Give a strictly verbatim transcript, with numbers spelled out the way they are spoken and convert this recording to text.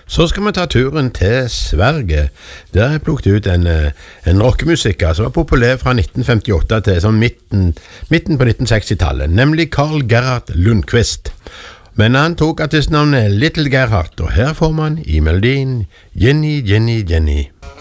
Så skal vi ta turen til Sverige. Der har jeg plukket ut en, en rockemusiker som var populær fra nitten femtiåtte til sånn midten, midten på nitten seksti-tallet, nemlig Carl Gerhard Lundqvist. Men han tok artistnavnet Little Gerhard, og her får man i melodien Jenny, Jenny, Jenny.